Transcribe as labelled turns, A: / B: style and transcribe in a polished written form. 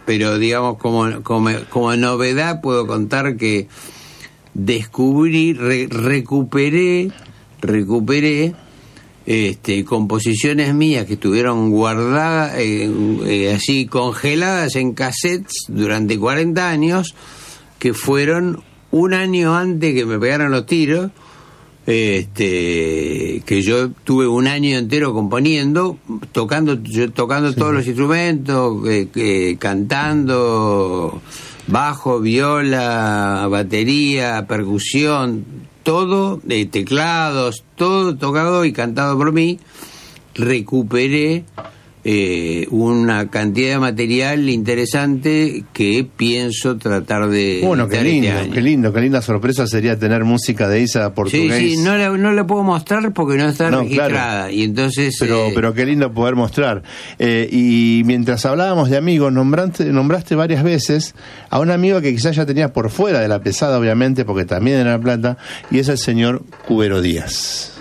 A: pero digamos como novedad puedo contar que descubrí, recuperé composiciones mías que estuvieron guardadas, así congeladas en cassettes durante 40 años, que fueron un año antes que me pegaran los tiros, que yo tuve un año entero componiendo, tocando todos los instrumentos, cantando, bajo, viola, batería, percusión, todo, teclados, todo tocado y cantado por mí. Recuperé una cantidad de material interesante que pienso tratar de...
B: Bueno, qué linda sorpresa sería tener música de Isa portugués.
A: Sí, no la puedo mostrar porque no está registrada, claro. Y entonces...
B: Pero qué lindo poder mostrar. Y mientras hablábamos de amigos, nombraste varias veces a un amigo que quizás ya tenías por fuera de La Pesada, obviamente, porque también era La Plata, y es el señor Cubero Díaz.